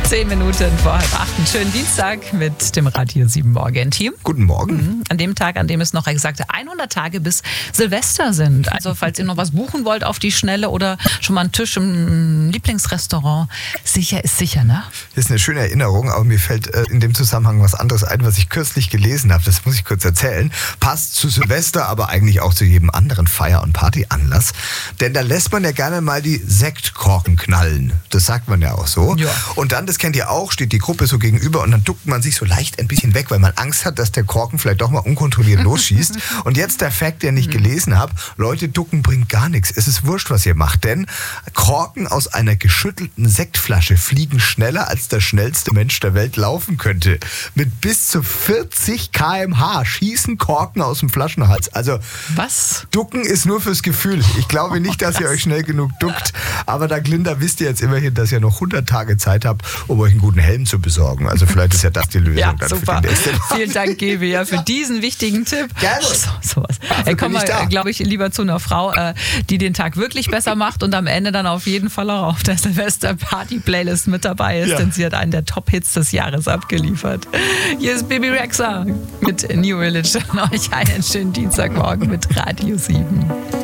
10 Minuten vor 7:30. Einen schönen Dienstag mit dem Radio 7 Morgen-Team. Guten Morgen. An dem Tag, an dem es noch exakte 100 Tage bis Silvester sind. Also falls ihr noch was buchen wollt auf die Schnelle oder schon mal einen Tisch im Lieblingsrestaurant, sicher ist sicher, ne? Das ist eine schöne Erinnerung, aber mir fällt in dem Zusammenhang was anderes ein, was ich kürzlich gelesen habe. Das muss ich kurz erzählen. Passt zu Silvester, aber eigentlich auch zu jedem anderen Feier- und Partyanlass. Denn da lässt man ja gerne mal die Sektkorken knallen. Das sagt man ja auch so. Ja. Und dann, das kennt ihr auch, steht die Gruppe so gegenüber und dann duckt man sich so leicht ein bisschen weg, weil man Angst hat, dass der Korken vielleicht doch mal unkontrolliert losschießt. Und jetzt der Fact, den ich gelesen habe: Leute, ducken bringt gar nichts. Es ist wurscht, was ihr macht, denn Korken aus einer geschüttelten Sektflasche fliegen schneller, als der schnellste Mensch der Welt laufen könnte. Mit bis zu 40 km/h schießen Korken aus dem Flaschenhals. Also Was? Ducken ist nur fürs Gefühl. Ich glaube nicht, dass ihr euch schnell genug duckt. Aber dank Linda wisst ihr jetzt immerhin, dass ihr noch 100 Tage Zeit habt, um euch einen guten Helm zu besorgen. Also vielleicht ist ja das die Lösung Ja, dann super. für die nächste. Vielen Dank, Gebi, für diesen wichtigen Tipp. Gerne. Sowas. Kommen bin ich da. wir, glaube ich, lieber zu einer Frau, die den Tag wirklich besser macht und am Ende dann auf jeden Fall auch auf der Silvester-Party-Playlist mit dabei ist, Ja. denn sie hat einen der Top-Hits des Jahres abgeliefert. Hier ist Bibi Rexha mit New Religion. Euch einen schönen Dienstagmorgen mit Radio 7.